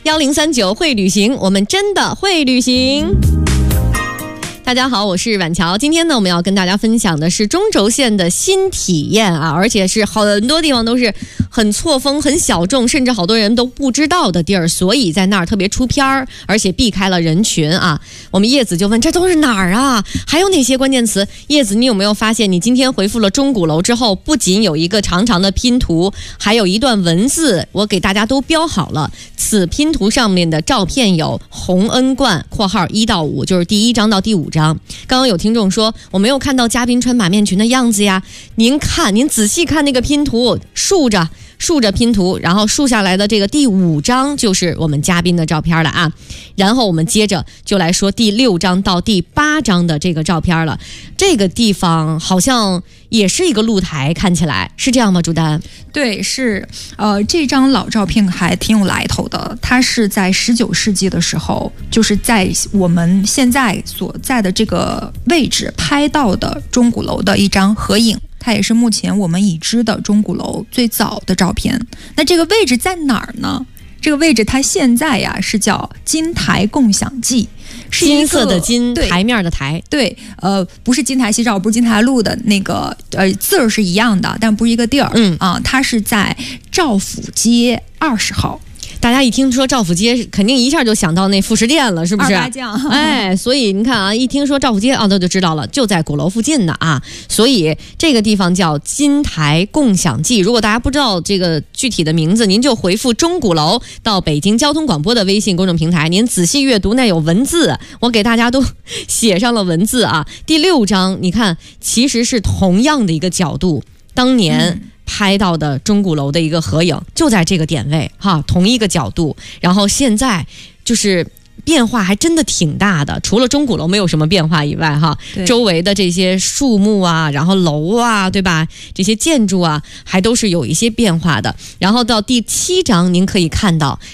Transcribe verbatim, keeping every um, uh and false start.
幺零三九会旅行，我们真的会旅行。大家好，我是婉乔。今天呢，我们要跟大家分享的是中轴线的新体验啊，而且是很多地方都是很错峰、很小众，甚至好多人都不知道的地儿，所以在那儿特别出片儿，而且避开了人群啊。我们叶子就问：这都是哪儿啊？还有哪些关键词？叶子，你有没有发现，你今天回复了钟鼓楼之后，不仅有一个长长的拼图，还有一段文字，我给大家都标好了。此拼图上面的照片有洪恩观（括号一到五），就是第一章到第五章。刚刚有听众说我没有看到嘉宾穿马面裙的样子呀，您看，您仔细看那个拼图，竖着竖着拼图，然后竖下来的这个第五张就是我们嘉宾的照片了啊。然后我们接着就来说第六章到第八章的这个照片了。这个地方好像也是一个露台，看起来是这样吗？朱丹？ 对，是呃，这张老照片还挺有来头的。它是在十九世纪的时候，就是在我们现在所在的这个位置拍到的钟鼓楼的一张合影。它也是目前我们已知的钟鼓楼最早的照片。那这个位置在哪儿呢？这个位置它现在呀是叫金台共享记，是金色的金，台面的台。 对，呃，不是金台夕照，不是金台路的那个，呃，字儿是一样的，但不是一个地儿。嗯啊，它是在赵府街二十号。 大家一听说赵府街，肯定一下就想到那副食店了，是不是？ 二八酱。 哎，所以你看啊，一听说赵府街啊，那就知道了，就在鼓楼附近呢啊。所以这个地方叫金台共享记。如果大家不知道这个具体的名字，您就回复钟鼓楼到北京交通广播的微信公众平台，您仔细阅读，那有文字，我给大家都写上了文字啊。第六章，你看，其实是同样的一个角度，当年。嗯拍到的钟鼓楼的一个合影就在这个点位哈，同一个角度，然后现在就是变化还真的挺大的，除了钟鼓楼没有什么变化以外哈，周围的这些树木啊，然后楼啊，对吧，这些建筑啊还都是有一些变化的。然后到第七章您可以看到